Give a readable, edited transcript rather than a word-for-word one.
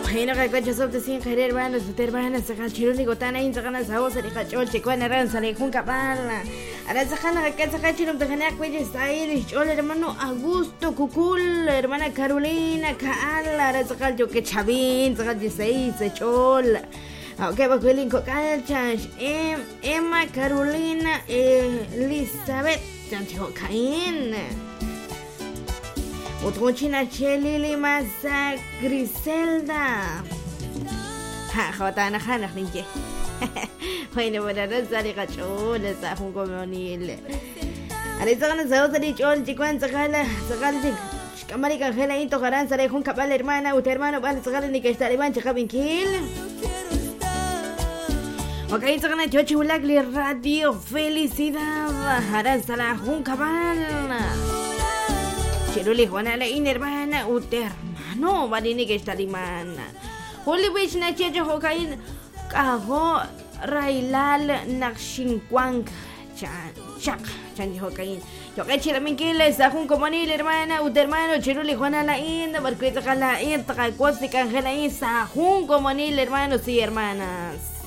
Bueno, que sobte sin querer, hermanos, hermanas, sacar chiruli gotana, insagana, saosa, de cachol, chicuana, ranza, le junca pala. Ahora sajana, que sacar chirum, te genera cuello, está ahí, chol, hermano Augusto, Cucul, hermana Carolina, Kaala, ahora sacar yo que chavín, sacar de seis, chol. Aunque va a ir con calchas, Emma, Carolina, Elizabeth, chancho, Caín. Utmochina Chelili Masa Griselda. Ha, jotana hanak ninje. Bueno, no sale cachón, está un comunil. Ahorita van a saber si chon, chicuan, sacala, Camari Cangela, Into Garan, sale un capal hermana, usted hermano, vale, sacar ni que está de mancha, Javin Kill. Ok, sacan a Chochi Ulagli Radio, felicidad. Harán sala un cabal. Chiruli Juana la hermana, usted hermano, valini que está limana. Holy Wish na checho hokain, kaho, Railal, Nakshinkwang, Chak, Chan hokain. Yo que chira minquile, sajun comunil hermana, usted hermano, Chiruli Juana la inda, porque la inta, Costi Cangela, sajun comunil hermanos y hermanas.